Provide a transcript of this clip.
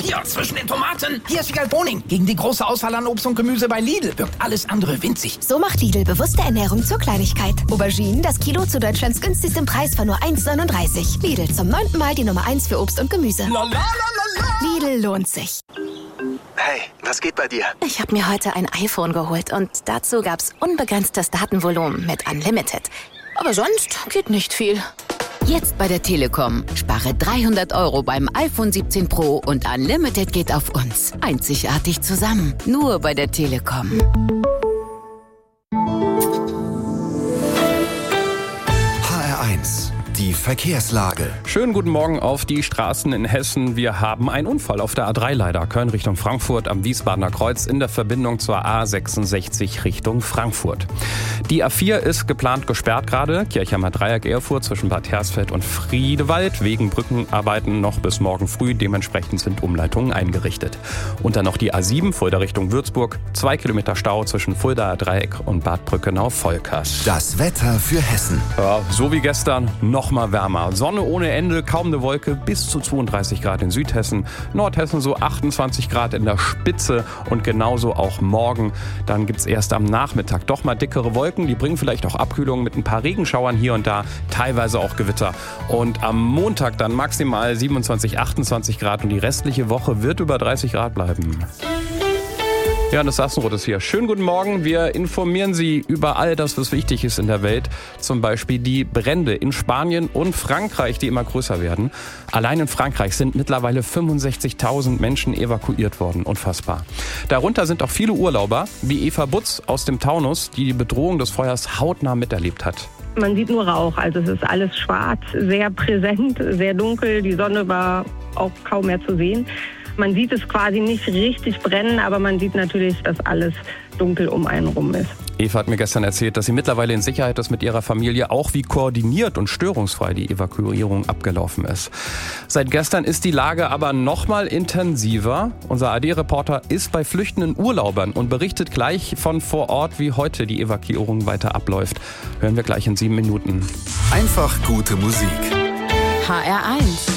hier, zwischen den Tomaten. Hier ist Wiegald Boning. Gegen die große Auswahl an Obst und Gemüse bei Lidl wirkt alles andere winzig. So macht Lidl bewusste Ernährung zur Kleinigkeit. Auberginen, das Kilo zu Deutschlands günstigstem Preis von nur 1,39. Lidl, zum 9. Mal die Nummer 1 für Obst und Gemüse. Lidl lohnt sich. Hey, was geht bei dir? Ich habe mir heute ein iPhone geholt und dazu gab's unbegrenztes Datenvolumen mit Unlimited. Aber sonst geht nicht viel. Jetzt bei der Telekom. Spare 300 € beim iPhone 17 Pro und Unlimited geht auf uns. Einzigartig zusammen. Nur bei der Telekom. HR1, die Verkehrslage. Schönen guten Morgen auf die Straßen in Hessen. Wir haben einen Unfall auf der A3 leider. Köln Richtung Frankfurt am Wiesbadener Kreuz in der Verbindung zur A66 Richtung Frankfurt. Die A4 ist geplant gesperrt gerade. Kirchheimer Dreieck Erfurt zwischen Bad Hersfeld und Friedewald. Wegen Brückenarbeiten noch bis morgen früh. Dementsprechend sind Umleitungen eingerichtet. Und dann noch die A7 Fulda Richtung Würzburg. 2 Kilometer Stau zwischen Fuldaer Dreieck und Bad Brückenau-Volkers. Das Wetter für Hessen. Ja, so wie gestern, noch mal wärmer. Sonne ohne Ende, kaum eine Wolke, bis zu 32 Grad in Südhessen. Nordhessen so 28 Grad in der Spitze und genauso auch morgen. Dann gibt's erst am Nachmittag doch mal dickere Wolken. Die bringen vielleicht auch Abkühlung mit ein paar Regenschauern hier und da, teilweise auch Gewitter. Und am Montag dann maximal 27, 28 Grad und die restliche Woche wird über 30 Grad bleiben. Ja, das Sassenroth ist hier. Schönen guten Morgen. Wir informieren Sie über all das, was wichtig ist in der Welt. Zum Beispiel die Brände in Spanien und Frankreich, die immer größer werden. Allein in Frankreich sind mittlerweile 65.000 Menschen evakuiert worden. Unfassbar. Darunter sind auch viele Urlauber, wie Eva Butz aus dem Taunus, die die Bedrohung des Feuers hautnah miterlebt hat. Man sieht nur Rauch, also es ist alles schwarz, sehr präsent, sehr dunkel. Die Sonne war auch kaum mehr zu sehen. Man sieht es quasi nicht richtig brennen, aber man sieht natürlich, dass alles dunkel um einen rum ist. Eva hat mir gestern erzählt, dass sie mittlerweile in Sicherheit ist mit ihrer Familie, auch wie koordiniert und störungsfrei die Evakuierung abgelaufen ist. Seit gestern ist die Lage aber noch mal intensiver. Unser AD-Reporter ist bei flüchtenden Urlaubern und berichtet gleich von vor Ort, wie heute die Evakuierung weiter abläuft. Hören wir gleich in 7 Minuten. Einfach gute Musik. HR1.